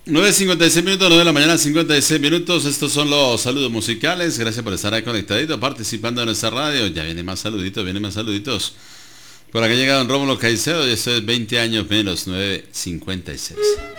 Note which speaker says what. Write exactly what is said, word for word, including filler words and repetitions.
Speaker 1: nueve cincuenta y seis minutos, nueve de la mañana, cincuenta y seis minutos. Estos son los saludos musicales. Gracias por estar ahí conectadito, participando en nuestra radio. Ya vienen más saluditos, vienen más saluditos. Por acá llega don Rómulo Caicedo y esto es veinte años menos, nueve cincuenta y seis.